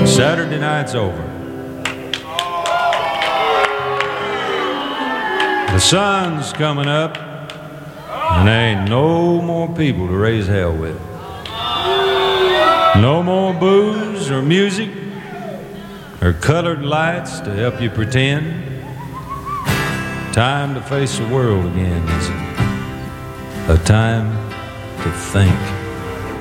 Saturday night's over. The sun's coming up, and there ain't no more people to raise hell with. No more booze or music or colored lights to help you pretend. Time to face the world again, is it? A time to think.